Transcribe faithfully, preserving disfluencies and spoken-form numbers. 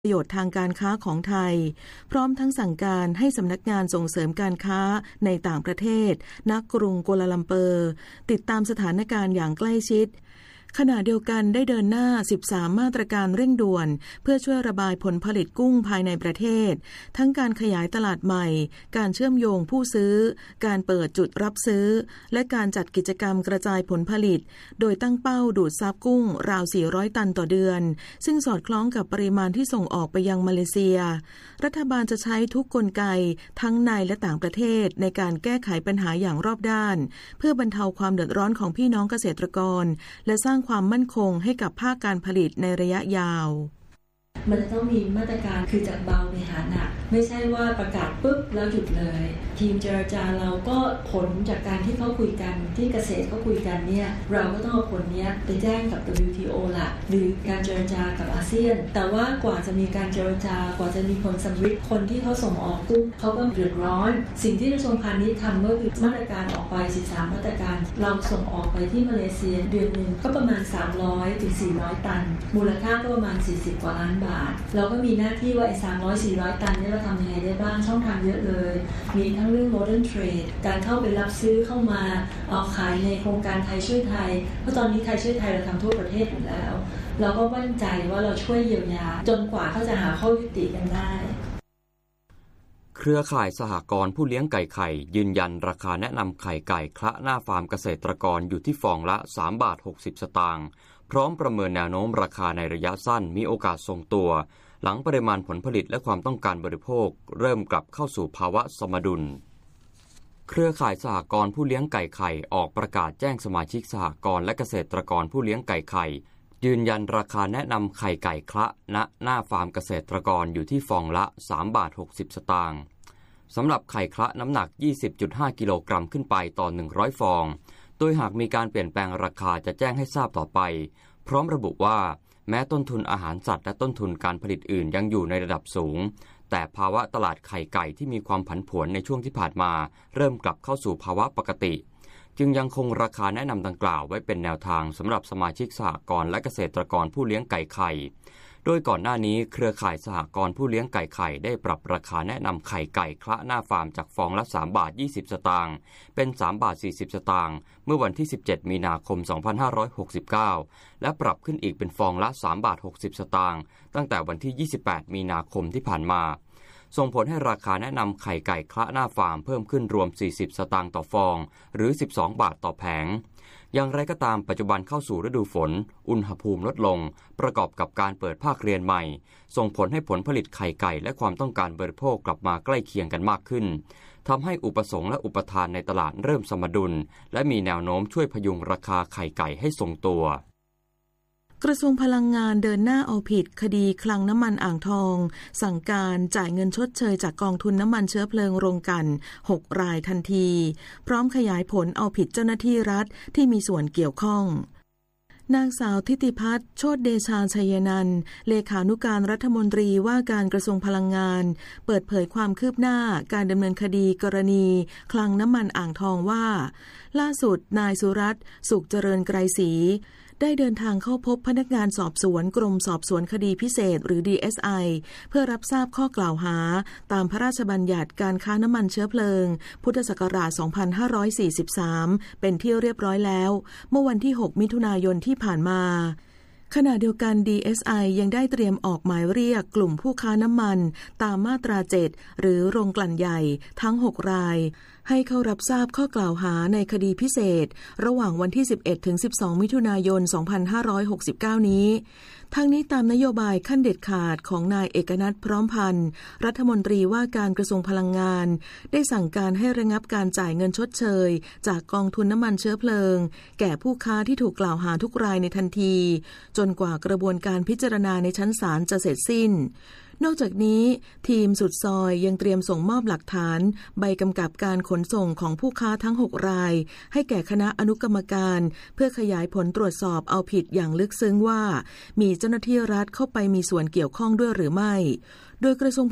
ประโยชน์ทางการค้าของไทยพร้อมทั้งสั่งการให้สำนักงานส่งเสริมการค้าในต่างประเทศณกรุงกัวลาลัมเปอร์ติดตามสถานการณ์อย่างใกล้ชิดขณะเดียวกันได้เดินหน้าสิบสามมาตรการเร่งด่วนเพื่อช่วยระบายผลผลิตกุ้งภายในประเทศทั้งการขยายตลาดใหม่การเชื่อมโยงผู้ซื้อการเปิดจุดรับซื้อและการจัดกิจกรรมกระจายผลผลิตโดยตั้งเป้าดูดซับกุ้งราวสี่ร้อยตันต่อเดือนซึ่งสอดคล้องกับปริมาณที่ส่งออกไปยังมาเลเซียรัฐบาลจะใช้ทุกกลไกทั้งในและต่างประเทศในการแก้ไขปัญหาอย่างรอบด้านเพื่อบรรเทาความเดือดร้อนของพี่น้องเกษตรกรและสร้างความมั่นคงให้กับภาคการผลิตในระยะยาวมันจะต้องมีมาตรการคือจากเบาไปหาหนักไม่ใช่ว่าประกาศปุ๊บแล้วหยุดเลยทีมเจรจาเราก็ผลจากการที่เขาคุยกันที่เกษตรเขาคุยกันเนี่ยเราก็ต้องเอาผลนี้ไปแจ้งกับ ดับเบิลยู ที โอ ละหรือการเจรจากับอาเซียนแต่ว่ากว่าจะมีการเจรจากว่าจะมีผลสำเร็จคนที่เขาส่งออกปุ๊บเขาก็เดือดร้อนสิ่งที่กระทรวงพาณิชย์ทำก็คือมาตรการออกไปสิบสามมาตรการเราส่งออกไปที่มาเลเซียเดือนนึงก็ประมาณสามร้อยถึงสี่ร้อยตันมูลค่าก็ประมาณสี่สิบกว่าล้านบาทเราก็มีหน้าที่ว่าไอ้สามร้อย สี่ร้อยตันนี้เราทำยังไงได้บ้างช่องทางเยอะเลยมีทั้งเรื่อง modern trade การเข้าไปรับซื้อเข้ามาเอาขายในโครงการไทยช่วยไทยเพราะตอนนี้ไทยช่วยไทยเราทำทั่วประเทศอยู่แล้วเราก็มั่นใจว่าเราช่วยเยียวยาจนกว่าเขาจะหาข้อยุติกันได้เครือข่ายสหกรณ์ผู้เลี้ยงไก่ไข่ยืนยันราคาแนะนำไข่ไก่คละหน้าฟาร์มเกษตรกรอยู่ที่ฟองละสามบาทหกสิบสตางค์พร้อมประเมินแนวโน้มราคาในระยะสั้นมีโอกาสทรงตัวหลังปริมาณผลผลิตและความต้องการบริโภคเริ่มกลับเข้าสู่ภาวะสมดุลเครือข่ายสหกรณ์ผู้เลี้ยงไก่ไข่ออกประกาศแจ้งสมาชิกสหกรณ์และเกษตรกรผู้เลี้ยงไก่ไข่ยืนยันราคาแนะนำไข่ไก่คละณหน้าฟาร์มเกษตรกรอยู่ที่ฟองละสามบาทหกสิบสตางค์สำหรับไข่คละน้ำหนัก ยี่สิบจุดห้า กิโลกรัมขึ้นไปต่อหนึ่งร้อยฟองโดยหากมีการเปลี่ยนแปลงราคาจะแจ้งให้ทราบต่อไปพร้อมระบุว่าแม้ต้นทุนอาหารสัตว์และต้นทุนการผลิตอื่นยังอยู่ในระดับสูงแต่ภาวะตลาดไข่ไก่ที่มีความผันผวนในช่วงที่ผ่านมาเริ่มกลับเข้าสู่ภาวะปกติจึงยังคงราคาแนะนำดังกล่าวไว้เป็นแนวทางสำหรับสมาชิกสหกรณ์และเกษตรกรผู้เลี้ยงไก่ไข่โดยก่อนหน้านี้เครือข่ายสหกรณ์ผู้เลี้ยงไก่ไข่ได้ปรับราคาแนะนำไข่ไก่คละหน้าฟาร์มจากฟองละสามบาทยี่สิบสตางค์เป็นสามบาทสี่สิบสตางค์เมื่อวันที่สิบเจ็ดมีนาคมสองพันห้าร้อยหกสิบเก้าและปรับขึ้นอีกเป็นฟองละสามบาทหกสิบสตางค์ตั้งแต่วันที่ยี่สิบแปดมีนาคมที่ผ่านมาส่งผลให้ราคาแนะนำไข่ไก่คละหน้าฟาร์มเพิ่มขึ้นรวมสี่สิบสตางค์ต่อฟองหรือสิบสองบาทต่อแผงอย่างไรก็ตามปัจจุบันเข้าสู่ฤดูฝนอุณหภูมิลดลงประกอบกับการเปิดภาคเรียนใหม่ส่งผลให้ผลผลิตไข่ไก่และความต้องการบริโภคกลับมาใกล้เคียงกันมากขึ้นทำให้อุปสงค์และอุปทานในตลาดเริ่มสมดุลและมีแนวโน้มช่วยพยุงราคาไข่ไก่ให้ทรงตัวกระทรวงพลังงานเดินหน้าเอาผิดคดีคลังน้ำมันอ่างทองสั่งการจ่ายเงินชดเชยจากกองทุนน้ำมันเชื้อเพลิงโรงกลั่นหกรายทันทีพร้อมขยายผลเอาผิดเจ้าหน้าที่รัฐที่มีส่วนเกี่ยวข้องนางสาวทิติพัฒน์โชติเดชาชัยนันท์เลขานุการรัฐมนตรีว่าการกระทรวงพลังงานเปิดเผยความคืบหน้าการดำเนินคดีกรณีคลังน้ำมันอ่างทองว่าล่าสุดนายสุรัตน์สุขเจริญไกรศรีได้เดินทางเข้าพบพนักงานสอบสวนกรมสอบสวนคดีพิเศษหรือ ดี เอส ไอ เพื่อรับทราบข้อกล่าวหาตามพระราชบัญญัติการค้าน้ำมันเชื้อเพลิงพุทธศักราชสองพันห้าร้อยสี่สิบสามเป็นที่เรียบร้อยแล้วเมื่อวันที่หกมิถุนายนที่ผ่านมาขณะเดียวกัน ดี เอส ไอ ยังได้เตรียมออกหมายเรียกกลุ่มผู้ค้าน้ำมันตามมาตราเจ็ดหรือโรงกลั่นใหญ่ทั้งหกรายให้เข้ารับทราบข้อกล่าวหาในคดีพิเศษระหว่างวันที่สิบเอ็ดถึงสิบสองมิถุนายนสองพันห้าร้อยหกสิบเก้านี้ทั้งนี้ตามนโยบายขั้นเด็ดขาดของนายเอกนัทพร้อมพันธ์รัฐมนตรีว่าการกระทรวงพลังงานได้สั่งการให้ระงับการจ่ายเงินชดเชยจากกองทุนน้ำมันเชื้อเพลิงแก่ผู้ค้าที่ถูกกล่าวหาทุกรายในทันทีจนกว่ากระบวนการพิจารณาในชั้นศาลจะเสร็จสิ้นนอกจากนี้ทีมสุดซอยยังเตรียมส่งมอบหลักฐานใบกำกับการขนส่งของผู้ค้าทั้งหกรายให้แก่คณะอนุกรรมการเพื่อขยายผลตรวจสอบเอาผิดอย่างลึกซึ้งว่ามีเจ้าหน้าที่รัฐเข้าไปมีส่วนเกี่ยวข้องด้วยหรือไม่โดยกระทรวง